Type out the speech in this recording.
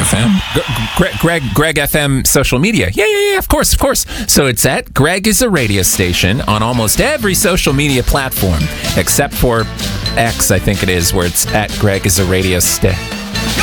FM. Greg FM social media. Yeah, of course. So it's at Greg is a radio station on almost every social media platform, except for X, I think it is, where it's at Greg is a radio station.